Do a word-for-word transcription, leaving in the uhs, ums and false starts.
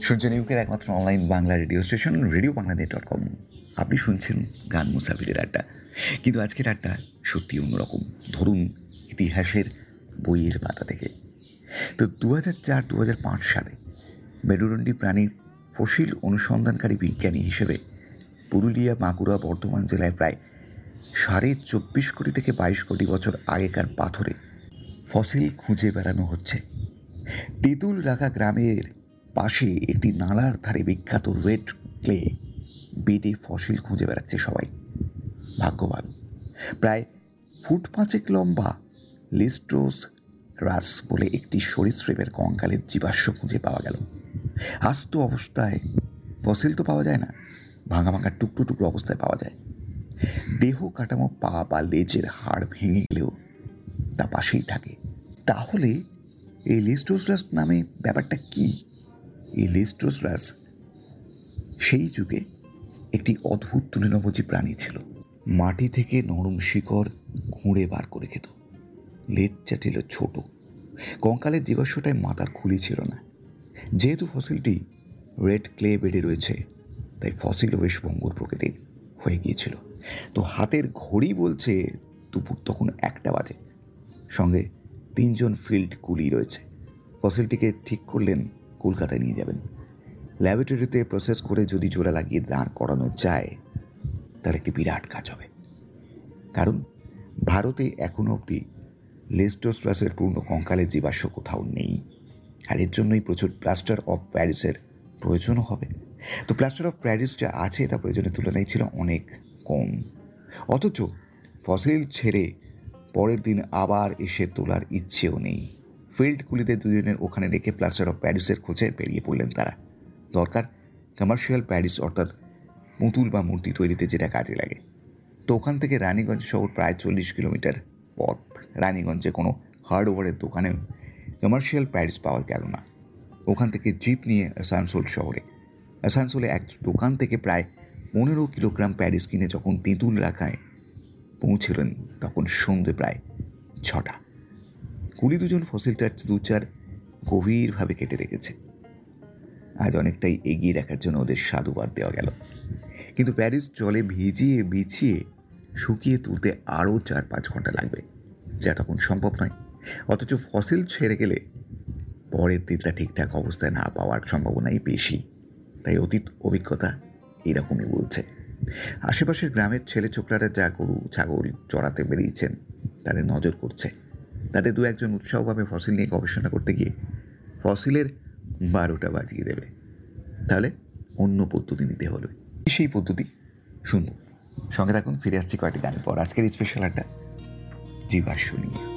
শুনছেন ইউকের একমাত্র online Bangla radio station radio Bangladesh dot com. আপনি শুনছেন গান মুসাফিরের আড্ডা। কিন্তু আজকের আড্ডা সত্যি অন্যরকম। ধরুন ইতিহাসের বইয়ের পাতা থেকে। তো দু হাজার চার দু হাজার পাঁচ সালে মেরুদণ্ডী প্রাণীর ফসিল অনুসন্ধানকারী বিজ্ঞানী হিসেবে পুরুলিয়া, বাঁকুড়া, বর্ধমান জেলায় প্রায় সাড়ে চব্বিশ কোটি থেকে বাইশ কোটি বছর আগেকার পাথরে ফসিল খুঁজে বেড়ানো হচ্ছে। তেঁতুল রাখা গ্রামের পাশে একটি নালার ধারে বিখ্যাত রেড ক্লে বেডে ফসিল খুঁজে বেড়াচ্ছে সবাই। ভাগ্যবান। প্রায় ফুট পাঁচেক লম্বা লিস্ট্রোস রাস বলে একটি সরীসৃপের কঙ্কালের জীবাশ্ম খুঁজে পাওয়া গেল। আস্ত অবস্থায় ফসিল তো পাওয়া যায় না, ভাঙা ভাঙা টুকরো টুকরো অবস্থায় পাওয়া যায়। দেহ কাঠামো পা বা লেজের হাড় ভেঙে গেলেও তা পাশেই থাকে। তাহলে এই লিস্ট্রোসারাস নামে ব্যাপারটা কি? এই লিস্ট্রোসারাস সেই যুগে একটি অদ্ভুত তৃণভোজী প্রাণী ছিল। মাটি থেকে নরম শিকড় খুঁড়ে বার করে খেত। লেজটা ছিল ছোট। কঙ্কালের জীবাশ্মটায় মাথার খুলি ছিল না। যেহেতু ফসিলটি রেড ক্লে বেডে রয়েছে, তাই ফসিলও বেশ ভঙ্গুর প্রকৃতির হয়ে গিয়েছিল। তো হাতের ঘড়ি বলছে দুপুর তখন একটা বাজে। সঙ্গে তিনজন ফিল্ড কুলি রয়েছে। ফসিলটিকে ঠিক করলেন কলকাতায় নিয়ে যাবেন। ল্যাবরেটরিতে প্রসেস করে যদি জোড়া লাগিয়ে দাঁড় করানো যায় তাহলে একটি বিরাট কাজ হবে। কারণ ভারতে এখনো অবধি লিস্ট্রোসারাসের পূর্ণ কঙ্কালের জীবাশ্ম কোথাও নেই। আর এর জন্যই প্রচুর প্লাস্টার অফ প্যারিসের প্রয়োজনও হবে। তো প্লাস্টার অফ প্যারিস যা আছে তা প্রয়োজনের তুলনায় ছিল অনেক কম। অথচ ফসিল ছেড়ে পরের দিন আবার এসে তোলার ইচ্ছেও নেই। ফিল্ড কুলিদের দুজনের ওখানে রেখে প্লাস্টার অফ প্যারিসের খোঁজে বেরিয়ে পড়লেন তারা। দরকার কমার্শিয়াল প্যারিস, অর্থাৎ পুতুল বা মূর্তি তৈরিতে যেটা কাজে লাগে। তো ওখান থেকে রানীগঞ্জ শহর প্রায় চল্লিশ কিলোমিটার পথ। রানীগঞ্জে কোনো হার্ডওয়ারের দোকানেও কমার্শিয়াল প্যারিস পাওয়া গেল না। ওখান থেকে জিপ নিয়ে আসানসোল শহরে আসানসোলে এক দোকান থেকে প্রায় পনেরো কিলোগ্রাম প্যারিস কিনে যখন তেঁতুল রাখায় পৌঁছলেন তখন সন্ধ্যে প্রায় ছটা। কুলি দুজন ফসিলটার দু চার গভীরভাবে কেটে রেখেছে। আজ অনেকটাই এগিয়ে রাখার জন্য ওদের সাধুবাদ দেওয়া গেল। কিন্তু প্যারিস জলে ভিজিয়ে বিছিয়ে শুকিয়ে তুলতে আরও চার পাঁচ ঘন্টা লাগবে, যা তখন সম্ভব নয়। অথচ ফসিল ছেড়ে গেলে পরের দিনটা ঠিকঠাক অবস্থায় না পাওয়ার সম্ভাবনাই বেশি। তাই অতীত অভিজ্ঞতা এরকমই বলছে। আশেপাশের গ্রামের ছেলে ছোকরারা যা গরু ছাগল চড়াতে বেরিয়েছেন তাদের নজর করছে। তাদের দু একজন উৎসাহভাবে ফসিল নিয়ে গবেষণা করতে গিয়ে ফসিলের বারোটা বাজিয়ে দেবে। তাহলে অন্য পদ্ধতি নিতে হবে। সেই পদ্ধতি শুনবো। সঙ্গে থাকুন, ফিরে আসছি কয়েকটি গানের পর। আজকের স্পেশাল আড্ডা জীবাশ্ম নিয়ে।